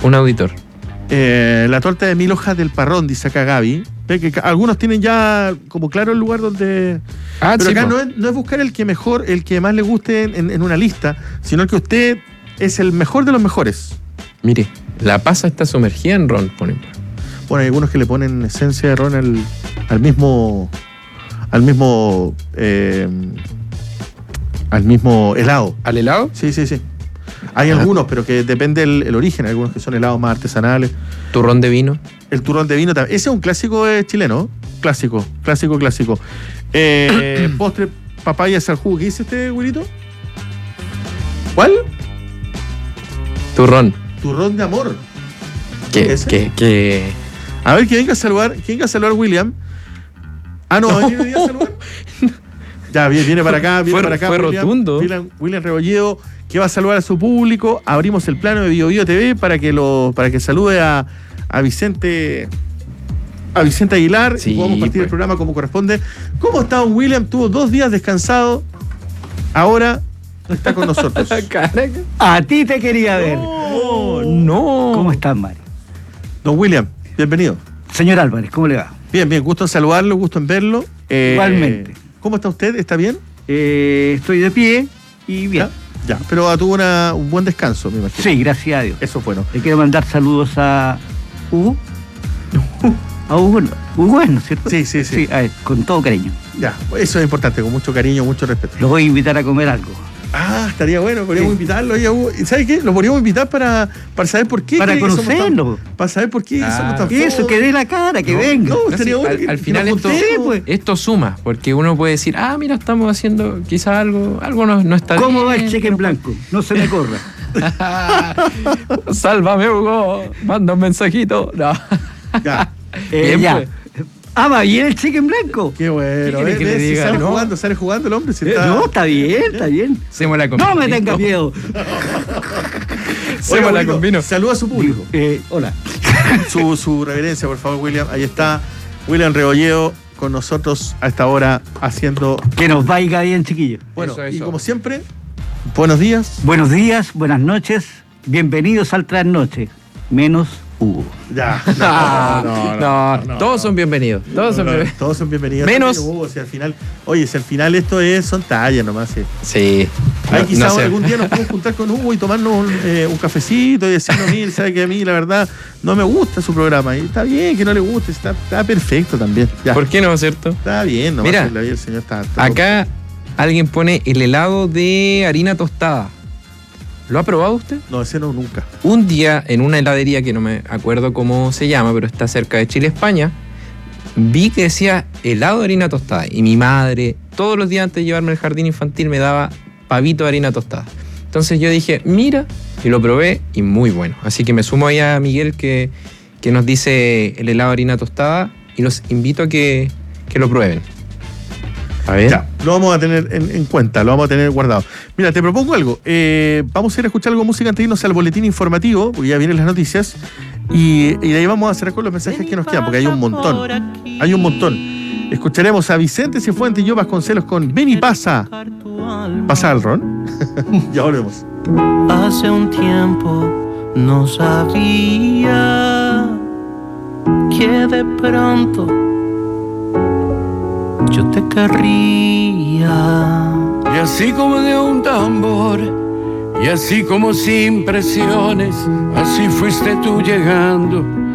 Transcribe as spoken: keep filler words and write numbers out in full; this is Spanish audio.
Un auditor. Eh, la torta de mil hojas del Parrón, dice acá Gaby. Ve que algunos tienen ya como claro el lugar donde... Ah, Pero sí, acá po. no es, no es buscar el que mejor, el que más le guste en, en una lista, sino que usted es el mejor de los mejores. Mire, la pasa está sumergida en ron, ponen. Bueno, hay algunos que le ponen esencia de ron al, al mismo... Al mismo... Eh, al mismo helado. ¿Al helado? Sí, sí, sí. Hay algunos, pero que depende el, el origen. Hay algunos que son helados más artesanales. ¿Turrón de vino? El turrón de vino también. Ese es un clásico eh, chileno. Clásico, clásico, clásico. Eh, postre, papaya al jugo. ¿Qué dice este, Wilito? ¿Cuál? Turrón. Turrón de amor. ¿Qué? ¿Ese? ¿Qué? ¿Qué? A ver, que venga a saludar. Que venga a saludar William. Ah, no, No. ¿viene venía a saludar? Ya, viene, viene para acá, viene Fue- para acá. fue William, rotundo. William, William Rebolledo, que va a saludar a su público. Abrimos el plano de Bio Bio T V para que lo, para que salude a, a Vicente. A Vicente Aguilar, Sí, y podamos partir pues. el programa como corresponde. ¿Cómo está don William? Tuvo dos días descansado. Ahora está con nosotros. Caraca. A ti te quería ver. Oh, no. ¿Cómo estás, Mario? Don William, bienvenido. Señor Álvarez, ¿cómo le va? Bien, bien, gusto en saludarlo, gusto en verlo. Eh, Igualmente. ¿Cómo está usted? ¿Está bien? Eh, estoy de pie y bien. Ya, ya. Pero ah, tuvo una, un buen descanso, me imagino. Sí, gracias a Dios. Eso fue, ¿no? Le quiero mandar saludos a Hugo. A Hugo, no. Hugo es, ¿no es cierto? Sí, sí, sí. Sí, a él, con todo cariño. Ya, eso es importante, con mucho cariño, mucho respeto. Los voy a invitar a comer algo. Ah, estaría bueno, podríamos Sí. invitarlo. Oye, Hugo, ¿sabes qué? Lo podríamos invitar para, para saber por qué. Para cree que somos tan- conocerlo. para saber por qué Ah. somos tan Eso, fome. que dé la cara, que No, venga. no, No, estaría sí, bueno al, que- al que final nos esto, contemos. Sí, pues. esto suma, porque uno puede decir, ah, mira, estamos haciendo quizás algo, algo no, no está ¿Cómo bien. va el cheque en blanco? No se me corra. Sálvame, Hugo, manda un mensajito. No. Ya, Eh, Bien, ya. pues. Ah, va bien el cheque en blanco. qué bueno. ¿Qué quiere ¿ves? que le ¿ves? Si diga, sale no? jugando, sale jugando el hombre. Si Eh, está... No, está bien, está bien. Hacemos la No combino. me tenga miedo. Hacemos Oiga, la Wilito, combino. saluda a su público. Eh, hola. su, su reverencia, por favor, William. Ahí está William Rebolledo con nosotros a esta hora haciendo... Que nos vaya bien, chiquillos. Bueno, Eso, y eso. como siempre, buenos días. Buenos días, buenas noches, bienvenidos al Trasnoche, menos Hugo. Ya, No, no, todos son bienvenidos. Todos son bienvenidos. Todos son bienvenidos. Menos- También, Hugo, si al final, oye, si al final esto es, son tallas nomás. Sí. Sí. Ahí No- quizás no sé. algún día nos podemos juntar con Hugo y tomarnos un, eh, un cafecito y decirnos, mire, sabe que a mí la verdad no me gusta su programa. Y está bien que no le guste, está, está perfecto también. Ya, ¿Por qué no, cierto? está bien, nomás Mira, que la vida del señor está, está Acá alguien pone el helado de harina tostada. ¿Lo ha probado usted? No, ese no nunca. Un día en una heladería que no me acuerdo cómo se llama, pero está cerca de Chile, España, vi que decía helado de harina tostada. Y mi madre, todos los días antes de llevarme al jardín infantil, me daba pavito de harina tostada. Entonces yo dije, mira, y lo probé y muy bueno. Así que me sumo ahí a Miguel que, que nos dice el helado de harina tostada y los invito a que, que lo prueben. A ver. Ya, lo vamos a tener en, en cuenta, lo vamos a tener guardado. Mira, te propongo algo. Eh, vamos a ir a escuchar algo de música antes de irnos al boletín informativo, porque ya vienen las noticias. Y, y de ahí vamos a cerrar con los mensajes que nos quedan, porque hay un montón. Hay un montón. Escucharemos a Vicente Cifuentes y yo Vasconcelos con Ven y pasa. ¿Pasa al ron? Ya volvemos. Hace un tiempo no sabía que de pronto yo te querría. Y así como de un tambor, y así como sin presiones, así fuiste tú llegando